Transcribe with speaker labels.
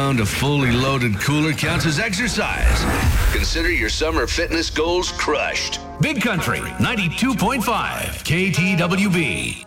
Speaker 1: pound a fully loaded cooler counts as exercise. Consider your summer fitness goals crushed. Big Country 92.5 KTWB.